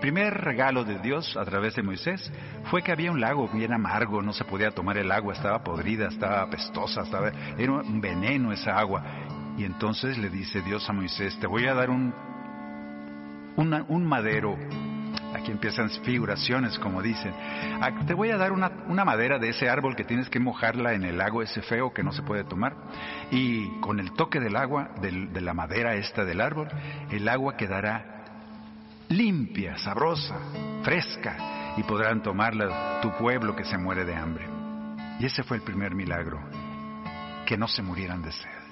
primer regalo de Dios a través de Moisés fue que había un lago bien amargo, no se podía tomar el agua, estaba podrida, estaba apestosa, era un veneno esa agua. Y entonces le dice Dios a Moisés, te voy a dar un madero. Aquí empiezan figuraciones, como dicen. Te voy a dar una madera de ese árbol que tienes que mojarla en el lago ese feo que no se puede tomar. Y con el toque del agua, de la madera esta del árbol, el agua quedará limpia, sabrosa, fresca, y podrán tomarla tu pueblo que se muere de hambre. Y ese fue el primer milagro, que no se murieran de sed.